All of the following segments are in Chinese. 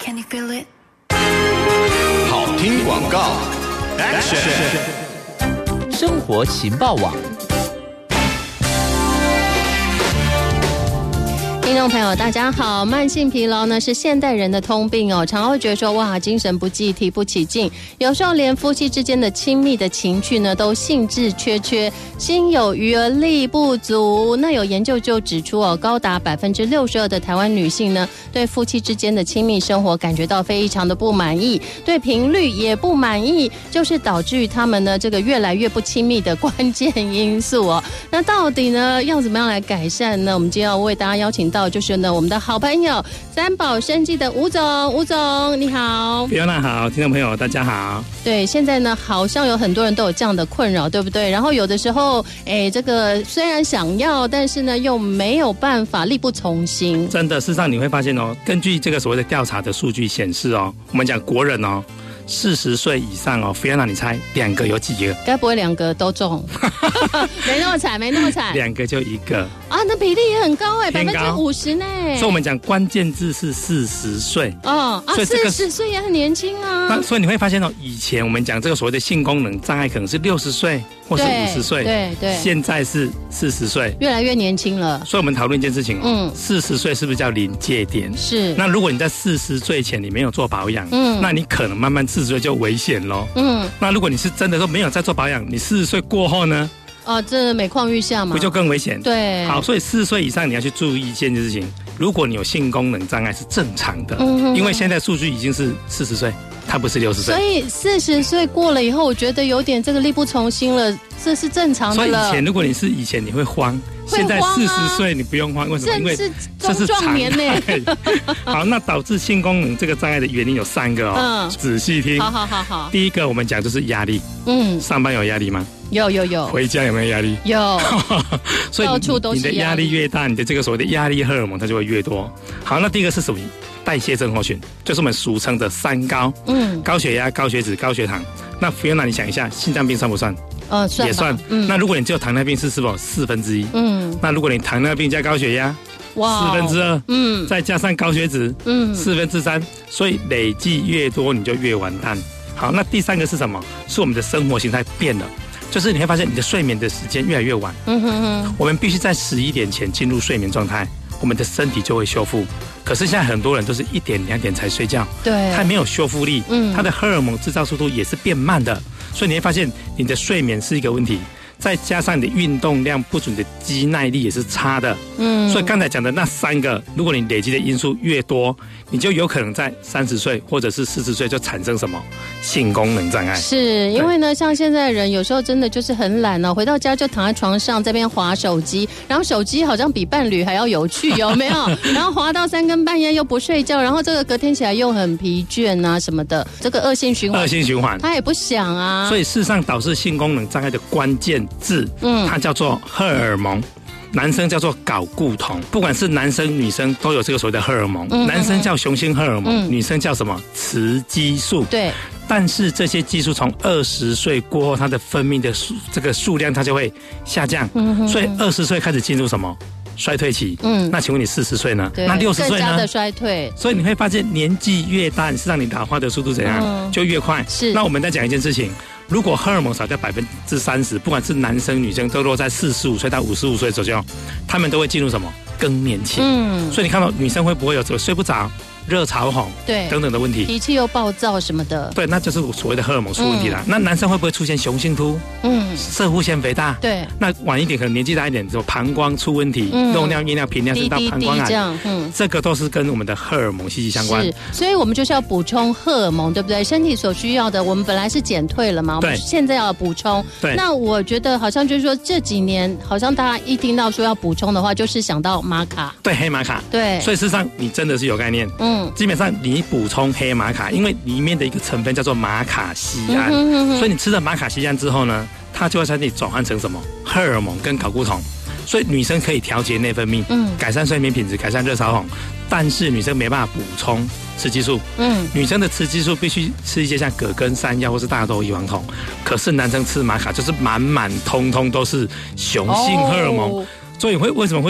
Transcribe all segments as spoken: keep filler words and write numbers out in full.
Can you feel it? 好听广告 Action 生活情报网， 听众朋友大家好，慢性疲劳呢是现代人的通病哦，常会觉得说哇精神不济提不起劲，有时候连夫妻之间的亲密的情趣呢都兴致缺缺，心有余而力不足。那有研究就指出哦，高达百分之六十二的台湾女性呢对夫妻之间的亲密生活感觉到非常的不满意，对频率也不满意，就是导致于他们呢这个越来越不亲密的关键因素哦。那到底呢要怎么样来改善呢？我们今天要为大家邀请到就是呢我们的好朋友三宝生技的吴总，吴总你好。 Fiona 好，听众朋友大家好。 对，现在呢好像有很多人都有这样的困扰，对不对？然后有的时候哎，这个虽然想要，但是呢又没有办法，力不从心。 真的，事实上你会发现哦，根据这个所谓的调查的数据显示哦，我们讲国人哦四十岁以上哦 Fiona 你猜两个有几个？ 该不会两个都中？没那么惨，没那么惨。 两个就一个啊，那比例也很高哎，百分之五十呢。 所以我们讲关键字是四十岁哦啊，四十岁也很年轻啊。 那所以你会发现哦，以前我们讲这个所谓的性功能障碍可能是六十岁或是五十岁， 对对， 现在是四十岁， 越来越年轻了。 所以我们讨论一件事情哦，嗯，四十岁是不是叫临界点？ 是。 那如果你在四十岁前你没有做保养，嗯，那你可能慢慢四十岁就危险咯。嗯，那如果你是真的都没有在做保养，你四十岁过后呢？ 哦，这每况愈下嘛， 不就更危险？ 对。 好，所以四十岁以上你要去注意一件事情，如果你有性功能障碍是正常的，嗯，因为现在数据已经是四十岁，它不是六十岁。 所以四十岁过了以后，我觉得有点这个力不从心了，这是正常的了。 所以以前如果你是以前你会慌， 会慌啊， 现在四十岁你不用慌，为什么？因为这是中壮年呢。 好，那导致性功能这个障碍的原因有三个哦，嗯，仔细听。 好好好好。 第一个我们讲就是压力，嗯，上班有压力吗？ 有有有。 回家有没有压力？ 有。 所以到处都是你的压力越大，你的这个所谓的压力荷尔蒙它就会越多。好，那第一个是属于代谢症候群，就是我们俗称的三高，嗯，高血压、高血脂、高血糖。那 Fiona 你想一下，心脏病算不算？ 呃，算也算。嗯，那如果你只有糖尿病是是否四分之一？嗯，那如果你糖尿病加高血压，哇，四分之二，嗯，再加上高血脂，嗯，四分之三，所以累计越多你就越完蛋。好，那第三个是什么？是我们的生活形态变了。就是你会发现你的睡眠的时间越来越晚，嗯哼哼，我们必须在十一点前进入睡眠状态，我们的身体就会修复。可是现在很多人都是一点两点才睡觉，对，它没有修复力，嗯，它的荷尔蒙制造速度也是变慢的，所以你会发现你的睡眠是一个问题，再加上你的运动量不足，你的肌耐力也是差的，嗯，所以刚才讲的那三个，如果你累积的因素越多，你就有可能在三十岁或者是四十岁就产生什么性功能障碍。 是因为呢，像现在的人有时候真的就是很懒哦，回到家就躺在床上这边滑手机，然后手机好像比伴侣还要有趣，有没有？然后滑到三更半夜又不睡觉，然后这个隔天起来又很疲倦啊什么的，这个恶性循环。 恶性循环， 他也不想啊。 所以事实上导致性功能障碍的关键字，嗯，它叫做荷尔蒙。男生叫做睾固酮，不管是男生女生都有这个所谓的荷尔蒙，嗯、男生叫雄性荷尔蒙，嗯、女生叫什么雌激素。对，但是这些激素从二十岁过后，它的分泌的数这个数量它就会下降，嗯、所以二十岁开始进入什么衰退期。嗯，那请问你四十岁呢？那六十岁呢？更加的衰退。 所以你会发现年纪越大，是让你老化的速度怎样，嗯、就越快。是。那我们再讲一件事情。如果荷尔蒙少掉百分之三十，不管是男生女生，都落在四十五岁到五十五岁左右，他们都会进入什么更年期？嗯，所以你看到女生会不会有这个睡不着、热潮红，对等等的问题， 脾气又暴躁什么的， 对，那就是所谓的荷尔蒙出问题啦。嗯、那男生会不会出现雄性秃？嗯，射护腺肥大，对，那晚一点可能年纪大一点之后，膀胱出问题，嗯、漏尿、夜尿、频尿甚至到膀胱癌，这样，嗯，这个都是跟我们的荷尔蒙息息相关。 是，所以我们就是要补充荷尔蒙，对不对？身体所需要的，我们本来是减退了嘛，我们现在要补充。对，那我觉得好像就是说这几年，好像大家一听到说要补充的话，就是想到玛卡， 对，黑玛卡， 对， 所以事实上你真的是有概念，嗯，基本上你补充黑玛卡，因为里面的一个成分叫做马卡酰胺，嗯、哼哼哼所以你吃了马卡酰胺之后呢，它就会在身体转换成什么荷尔蒙跟睾固酮，所以女生可以调节内分泌，嗯，改善睡眠品质，改善热潮红，但是女生没办法补充雌激素，嗯，女生的雌激素必须吃一些像葛根山药或是大豆异黄酮，可是男生吃玛卡就是满满通通都是雄性荷尔蒙，哦、所以会为什么会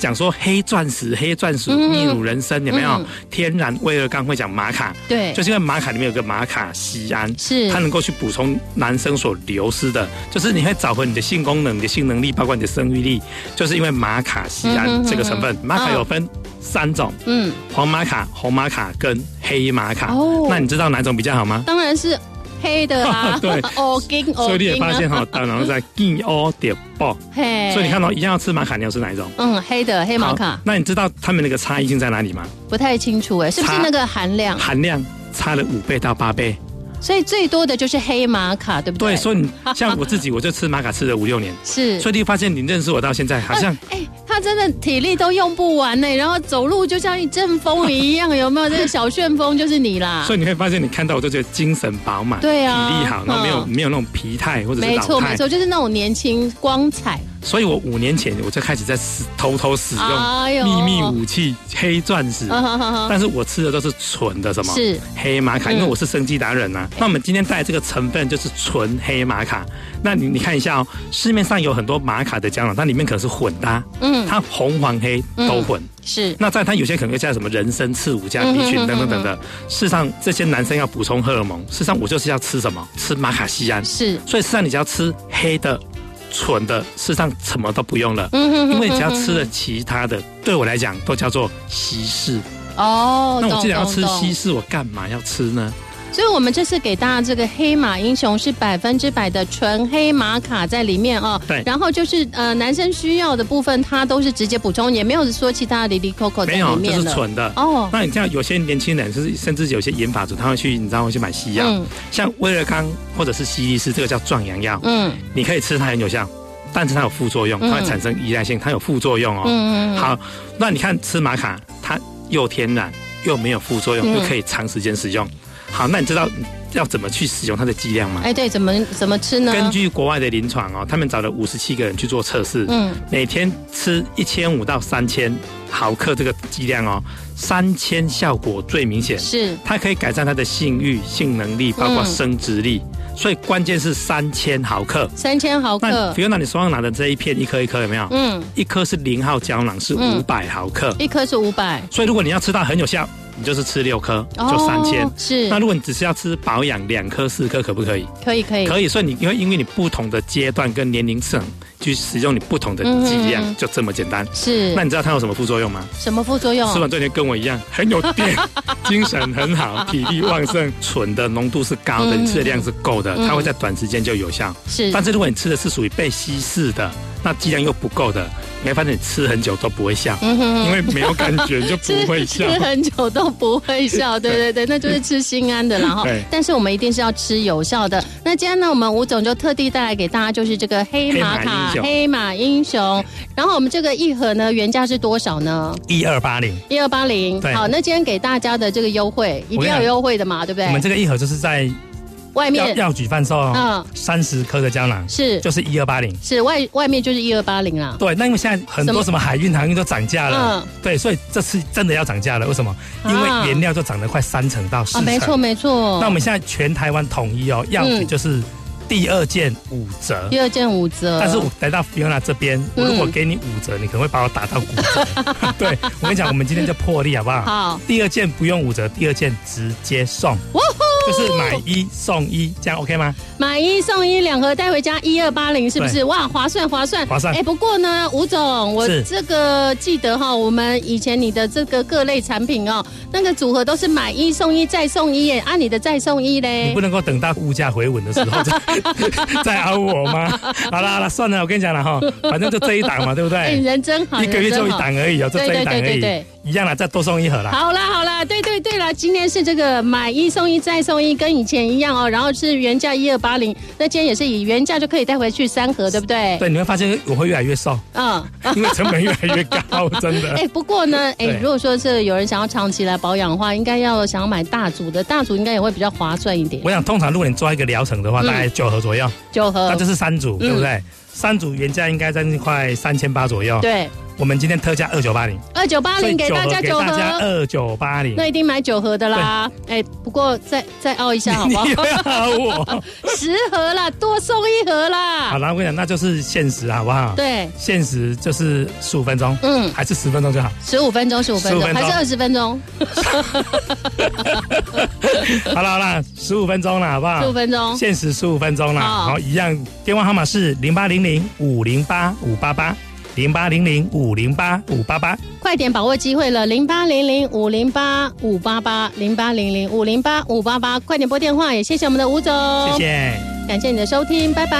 讲说黑钻石、黑钻石、秘鲁人参有没有？嗯、天然威而钢会讲玛卡， 对， 就是因为玛卡里面有个玛卡酰胺， 是它能够去补充男生所流失的，就是你会找回你的性功能、你的性能力，包括你的生育力，就是因为玛卡酰胺这个成分。玛、嗯、卡有分三种，嗯，黄玛卡、红玛卡跟黑玛卡。哦，那你知道哪种比较好吗？ 当然是黑的啊， 对， 哦金哦金， 所以你也发现哈，大脑在金哦点爆，嘿，所以你看到一样要吃玛卡，你要吃哪一种？ 嗯，黑的黑玛卡。 那你知道他们那个差异性在哪里吗？ 不太清楚哎，是不是那个含量？ 含量差了五倍到八倍。 所以最多的就是黑玛卡，对不对？ 对，所以你像我自己，我就吃玛卡吃了五六年， 是， 所以你发现你认识我到现在，好像哎、欸，他真的体力都用不完呢，然后走路就像一阵风一样，有没有？这个小旋风就是你啦。 所以你会发现，你看到我就觉得精神饱满， 对啊， 体力好，然后没有、嗯、没有那种疲态或者是老态， 没错没错，就是那种年轻光彩。 所以我五年前我就开始在使偷偷使用秘密武器黑钻石，哎、但是我吃的都是纯的什么？是黑玛卡，因为我是生技达人啊。嗯、那我们今天带来这个成分就是纯黑玛卡。那你你看一下哦，市面上有很多玛卡的胶囊，它里面可能是混搭，嗯，它红黄黑都混。嗯是，那在它有些可能会加什么人参、刺五加 B 群等等等的。事实上，这些男生要补充荷尔蒙，事实上我就是要吃什么？吃玛卡酰胺。是，所以事实上你只要吃黑的、纯的，事实上什么都不用了。嗯，因为只要吃了其他的，对我来讲都叫做稀释。哦，那我既然要吃稀释，我干嘛要吃呢？ 所以我们这次给大家这个黑马英雄是百分之百的纯黑玛卡在里面哦。 对。 然后就是呃男生需要的部分，它都是直接补充，也没有说其他的里里扣扣在里面的。 没有，就是纯的。哦。那你像有些年轻人，是甚至有些研发组，他会去，你知道会去买西药，嗯、像威尔刚或者是西力士，这个叫壮阳药。嗯。你可以吃，它很有效，但是它有副作用，它会产生依赖性，它有副作用哦。嗯嗯。好，那你看吃玛卡，它又天然又没有副作用，嗯、又可以长时间使用。好，那你知道要怎么去使用它的剂量吗？ 哎，对，怎么怎么吃呢？ 根据国外的临床哦，他们找了五十七个人去做测试，嗯，每天吃一千五到三千毫克这个剂量哦，三千效果最明显，是它可以改善他的性欲、性能力，包括生殖力。嗯、所以关键是三千毫克， 三千毫克。 那比如拿你手上拿的这一片，一颗一颗有没有？嗯，一颗是零号胶囊，是五百毫克， 一颗是五百。 所以如果你要吃到很有效，你就是吃六颗，就三千、哦。是。那如果你只是要吃保养，两颗四颗可不可以？ 可以，可以， 可以。所以你因为因为你不同的阶段跟年龄层去使用你不同的剂量，嗯、就这么简单。是。那你知道它有什么副作用吗？ 什么副作用？ 吃完这天跟我一样，很有电，精神很好，体力旺盛，纯的浓度是高的，嗯、你吃的量是够的，它会在短时间就有效。是。但是如果你吃的是属于被稀释的，那剂量又不够的，你会发现你吃很久都不会笑，嗯、因为没有感觉就不会笑。 吃, 吃很久都不会笑，对对对，那就是吃心安的啦哈。但是我们一定是要吃有效的。那今天呢，我们吴总就特地带来给大家，就是这个黑玛卡黑马英雄。然后我们这个一盒呢，原价是多少呢？ 一二八零， 一二八零。好，那今天给大家的这个优惠，一定要有优惠的嘛，对不对？ 我们这个一盒就是在外面药局贩售哦，嗯，三十颗的胶囊是就是一二八零， 是外外面就是一二八零啦。 对，那因为现在很多什么海运航运都涨价了，嗯，对，所以这次真的要涨价了。为什么？因为原料就涨得快三成到四成， 啊，没错没错。 那我们现在全台湾统一哦，药局就是第二件五折， 第二件五折。 但是我来到 Fiona 这边，我如果给你五折，你可能会把我打到骨折。对，我跟你讲，我们今天就破例好不好？好，第二件不用五折，第二件直接送。就是买一送一，这样 OK 吗？ 买一送一，两盒带回家，一二八零，是不是？哇，划算划算划算！ 哎，不过呢，吴总，我这个记得哈，我们以前你的这个各类产品哦，那个组合都是买一送一再送一耶，啊，你的再送一嘞？ 你不能够等到物价回稳的时候再再凹我吗？好啦好啦，算了，我跟你讲了哈，反正就这一档嘛，对不对？ 哎，人真好， 一个月就一档而已哦，就这一档而已。 对对对对。 一样啦，再多送一盒啦。 好啦好啦，对对对啦，今天是这个买一送一再送一，跟以前一样哦。然后是原价一二八零，那今天也是以原价就可以带回去三盒，对不对？ 对，你会发现我会越来越瘦，嗯，因为成本越来越高，真的。 哎，不过呢，哎，如果说是有人想要长期来保养的话，应该要想要买大组的，大组应该也会比较划算一点。 我想通常如果你抓一个疗程的话，嗯、大概九盒左右， 九盒， 那就是三组，嗯、对不对？三组原价应该在那块三千八左右。 对。 我们今天特价二九八零， 二九八零给大家九盒， 大家二九八零， 那一定买九盒的啦。哎，不过再再凹一下好不好？ 我十盒啦，多送一盒啦。 好，然后我跟你讲，那就是限时好不好？ 对， 限时就是十五分钟，嗯，还是十分钟就好？ 十五分钟，十五分钟，还是二十分钟？ 好了好了，十五分钟了，好不好？ 十五分钟， 限时十五分钟了。好，一样，电话号码是零八零零五零八五八八。零八零零五零八五八八， 快点把握机会了！零八零零五零八五八八，零八零零五零八五八八，快点拨电话！也谢谢我们的吴总， 谢谢， 感谢你的收听，拜拜。